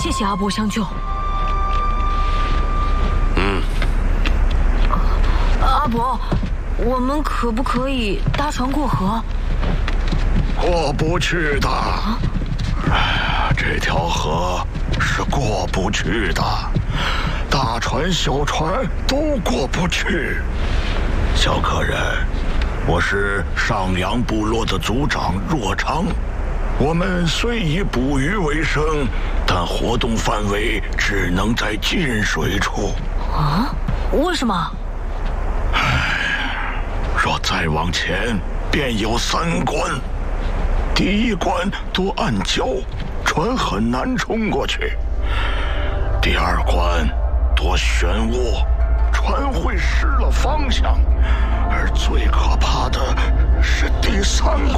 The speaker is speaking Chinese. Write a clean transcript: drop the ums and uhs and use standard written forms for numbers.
谢谢阿伯相救。阿伯，我们可不可以搭船过河？ 过不去的。这条河是过不去的，大船小船都过不去。小客人，我是上梁部落的族长若昌，我们虽以捕鱼为生，但活动范围只能在近水处。 啊？为什么？ 若再往前，便有3关。第1关多暗礁，船很难冲过去；第2关多漩涡，船会失了方向；而最可怕的是第3